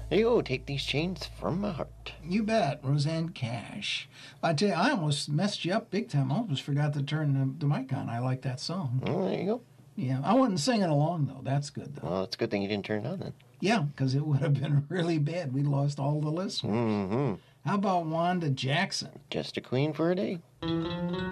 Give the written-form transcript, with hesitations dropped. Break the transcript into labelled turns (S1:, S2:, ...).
S1: There you go. Take these chains from my heart.
S2: You bet, Roseanne Cash. I tell you, I almost messed you up big time. I almost forgot to turn the mic on. I like that song.
S1: Oh, there you go.
S2: Yeah, I wasn't singing along, though. That's good, though.
S1: Well, it's a good thing you didn't turn it on then.
S2: Yeah, because it would have been really bad. We lost all the listeners.
S1: Mm-hmm.
S2: How about Wanda Jackson?
S1: Just a queen for a day.